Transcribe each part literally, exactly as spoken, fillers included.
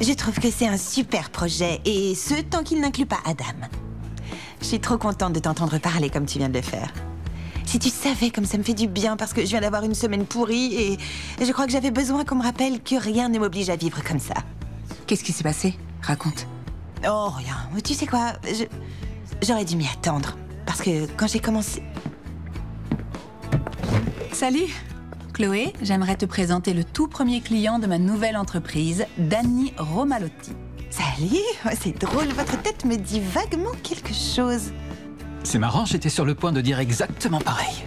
Je trouve que c'est un super projet, et ce, tant qu'il n'inclut pas Adam. Je suis trop contente de t'entendre parler comme tu viens de le faire. Si tu savais comme ça me fait du bien, parce que je viens d'avoir une semaine pourrie, et je crois que j'avais besoin qu'on me rappelle que rien ne m'oblige à vivre comme ça. Qu'est-ce qui s'est passé? Raconte. Oh, rien. Tu sais quoi, je... j'aurais dû m'y attendre, parce que quand j'ai commencé... Salut Chloé, j'aimerais te présenter le tout premier client de ma nouvelle entreprise, Danny Romalotti. Salut, c'est drôle, votre tête me dit vaguement quelque chose. C'est marrant, j'étais sur le point de dire exactement pareil.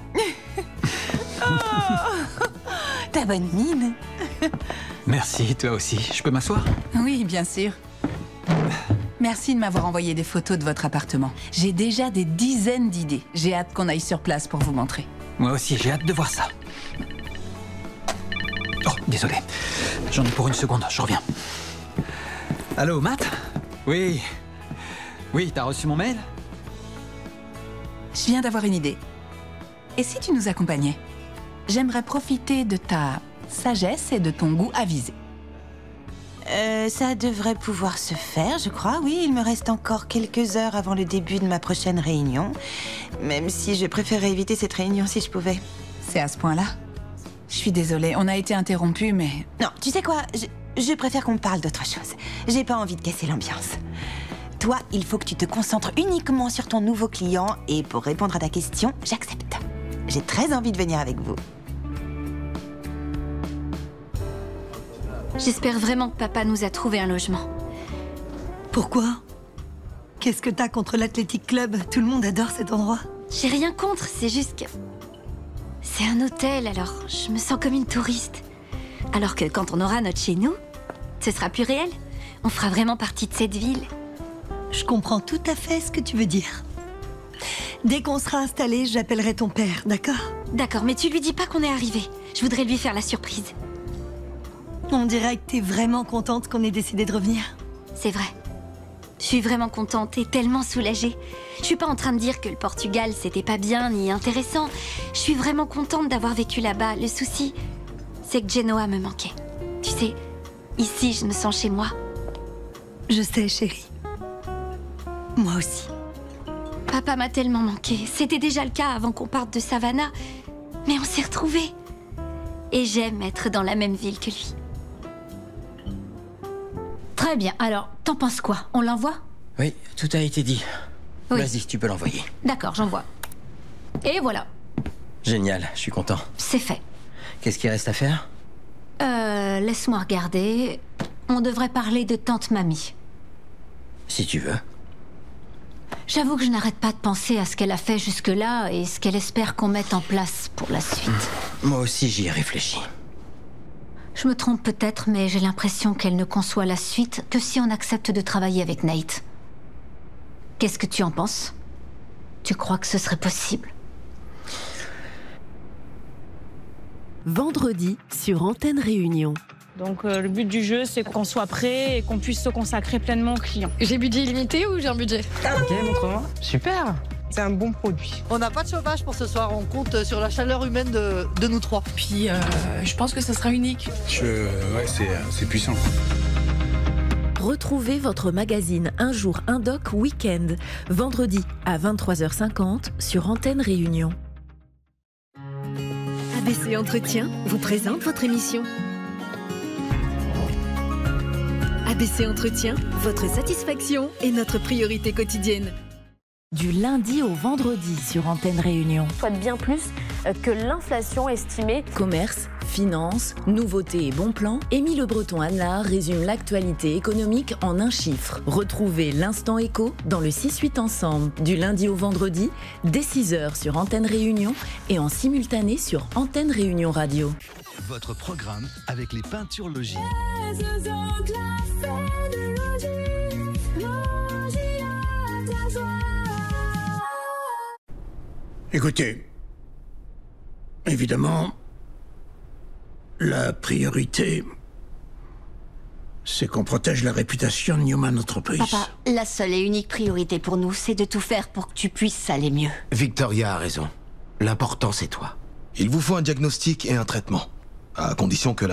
Oh, ta bonne mine. Merci, toi aussi. Je peux m'asseoir? Oui, bien sûr. Merci de m'avoir envoyé des photos de votre appartement. J'ai déjà des dizaines d'idées. J'ai hâte qu'on aille sur place pour vous montrer. Moi aussi, j'ai hâte de voir ça. Oh, désolé. J'en ai pour une seconde, je reviens. Allô, Matt? Oui. Oui, t'as reçu mon mail? Je viens d'avoir une idée. Et si tu nous accompagnais? J'aimerais profiter de ta sagesse et de ton goût avisé. Euh, ça devrait pouvoir se faire, je crois. Oui, il me reste encore quelques heures avant le début de ma prochaine réunion. Même si je préférerais éviter cette réunion si je pouvais. C'est à ce point-là? Je suis désolée, on a été interrompus, mais... Non, tu sais quoi? Je, je préfère qu'on parle d'autre chose. J'ai pas envie de casser l'ambiance. Toi, il faut que tu te concentres uniquement sur ton nouveau client. Et pour répondre à ta question, j'accepte. J'ai très envie de venir avec vous. J'espère vraiment que papa nous a trouvé un logement. Pourquoi? Qu'est-ce que t'as contre l'Athletic Club? Tout le monde adore cet endroit. J'ai rien contre, c'est juste que... C'est un hôtel, alors je me sens comme une touriste. Alors que quand on aura notre chez nous, ce sera plus réel. On fera vraiment partie de cette ville. Je comprends tout à fait ce que tu veux dire. Dès qu'on sera installé, j'appellerai ton père, d'accord? D'accord, mais tu lui dis pas qu'on est arrivé. Je voudrais lui faire la surprise. On dirait que t'es vraiment contente qu'on ait décidé de revenir. C'est vrai. Je suis vraiment contente et tellement soulagée. Je suis pas en train de dire que le Portugal, c'était pas bien ni intéressant. Je suis vraiment contente d'avoir vécu là-bas. Le souci, c'est que Genoa me manquait. Tu sais, ici, je me sens chez moi. Je sais, chérie. Moi aussi. Papa m'a tellement manqué. C'était déjà le cas avant qu'on parte de Savannah. Mais on s'est retrouvés. Et j'aime être dans la même ville que lui. Très bien, alors, t'en penses quoi? On l'envoie? Oui, tout a été dit. Oui. Vas-y, tu peux l'envoyer. D'accord, j'envoie. Et voilà. Génial, je suis content. C'est fait. Qu'est-ce qu'il reste à faire? Euh, laisse-moi regarder. On devrait parler de tante Mamie. Si tu veux. J'avoue que je n'arrête pas de penser à ce qu'elle a fait jusque-là et ce qu'elle espère qu'on mette en place pour la suite. Mmh. Moi aussi, j'y ai réfléchi. Je me trompe peut-être, mais j'ai l'impression qu'elle ne conçoit la suite que si on accepte de travailler avec Nate. Qu'est-ce que tu en penses? Tu crois que ce serait possible? Vendredi, sur Antenne Réunion. Donc euh, le but du jeu, c'est qu'on soit prêt et qu'on puisse se consacrer pleinement aux clients. J'ai budget illimité ou j'ai un budget? Ok, montre-moi. Super. C'est un bon produit. On n'a pas de chauffage pour ce soir, on compte sur la chaleur humaine de, de nous trois. Puis euh, je pense que ce sera unique. Je... Ouais, c'est, c'est puissant. Retrouvez votre magazine Un jour un doc week-end, vendredi à vingt-trois heures cinquante sur Antenne Réunion. A B C Entretien vous présente votre émission. A B C Entretien, votre satisfaction est notre priorité quotidienne. Du lundi au vendredi sur Antenne Réunion. Soit bien plus que l'inflation estimée. Commerce, finances, nouveautés et bons plans, Émile Le Breton-Anlard résume l'actualité économique en un chiffre. Retrouvez l'Instant Éco dans le six huit Ensemble, du lundi au vendredi, dès six heures sur Antenne Réunion et en simultané sur Antenne Réunion Radio. Votre programme avec les peintures Logis. Écoutez, évidemment, la priorité, c'est qu'on protège la réputation de Newman Entreprise. Papa, la seule et unique priorité pour nous, c'est de tout faire pour que tu puisses aller mieux. Victoria a raison. L'important, c'est toi. Il vous faut un diagnostic et un traitement, à condition que la